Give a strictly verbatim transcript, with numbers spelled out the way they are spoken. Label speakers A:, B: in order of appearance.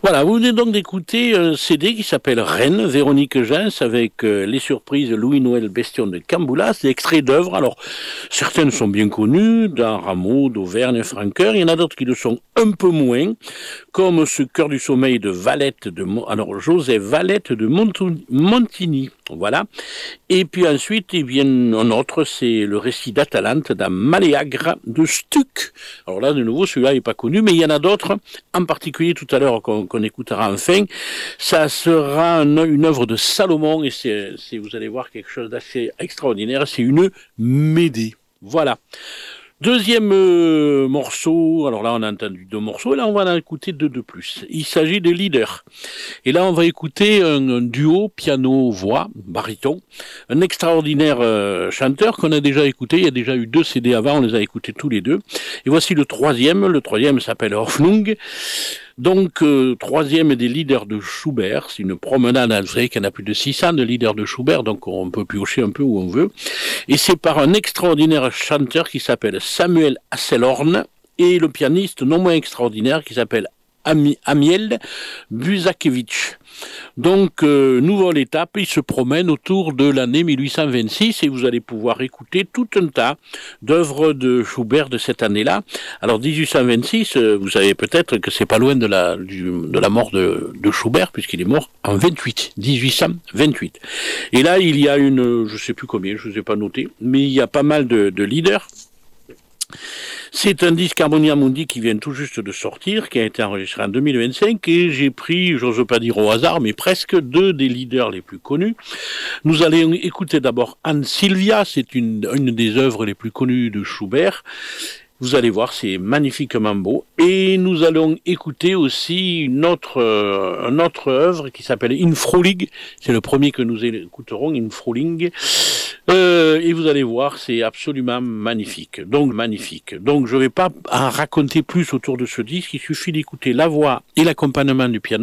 A: Voilà, vous venez donc d'écouter un C D qui s'appelle Rennes, Véronique Gens, avec euh, les surprises Louis-Noël Bestion de Camboulas, des extraits d'œuvres. Alors, certaines sont bien connues, dans Rameau, d'Auvergne, Franqueur. Il y en a d'autres qui le sont un peu moins, comme ce Cœur du sommeil de Valette, de Mo- alors Joseph Valette de Montou- Montigny. Voilà. Et puis ensuite, il vient un autre, c'est le récit d'Atalante d'un Maléagre de Stuck. Alors là, de nouveau, celui-là n'est pas connu, mais il y en a d'autres, en particulier tout à l'heure qu'on qu'on écoutera enfin. Ça sera un- une œuvre de Salomon et c'est, c'est- vous allez voir quelque chose d'assez extraordinaire. C'est une Médée. Voilà. Deuxième euh, morceau, alors là on a entendu deux morceaux, et là on va en écouter deux de plus. Il s'agit de Leader. Et là on va écouter un, un duo piano-voix, baryton, un extraordinaire euh, chanteur qu'on a déjà écouté, il y a déjà eu deux C D avant, on les a écoutés tous les deux. Et voici le troisième, le troisième s'appelle Hoffnung. Donc, euh, troisième des leaders de Schubert, c'est une promenade, vous savez qu'il y en a plus de six cents de leaders de Schubert, donc on peut piocher un peu où on veut. Et c'est par un extraordinaire chanteur qui s'appelle Samuel Hasselhorn et le pianiste non moins extraordinaire qui s'appelle Ami- Amiel Busakevich. Donc, euh, nouvelle étape, il se promène autour de l'année mille huit cent vingt-six et vous allez pouvoir écouter tout un tas d'œuvres de Schubert de cette année-là. Alors, dix-huit cent vingt-six, euh, vous savez peut-être que c'est pas loin de la, du, de la mort de, de Schubert, puisqu'il est mort en vingt-huit, dix-huit cent vingt-huit. Et là, il y a une, je sais plus combien, je ne vous ai pas noté, mais il y a pas mal de, de leaders. C'est un disque Harmonia Mundi qui vient tout juste de sortir, qui a été enregistré en deux mille vingt-cinq, et j'ai pris, j'ose pas dire au hasard, mais presque deux des leaders les plus connus. Nous allons écouter d'abord Anne Sylvia, c'est une, une des œuvres les plus connues de Schubert. Vous allez voir, c'est magnifiquement beau. Et nous allons écouter aussi une autre, euh, une autre œuvre qui s'appelle In Frühling. C'est le premier que nous écouterons, In Frühling. Euh, et vous allez voir, c'est absolument magnifique. Donc, magnifique. Donc, je ne vais pas en raconter plus autour de ce disque. Il suffit d'écouter la voix et l'accompagnement du piano.